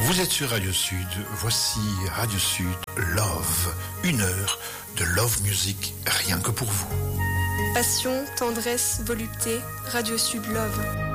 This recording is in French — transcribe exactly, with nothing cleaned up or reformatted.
Vous êtes sur Radio Sud, voici Radio Sud Love, une heure de Love Music rien que pour vous. Passion, tendresse, volupté, Radio Sud Love.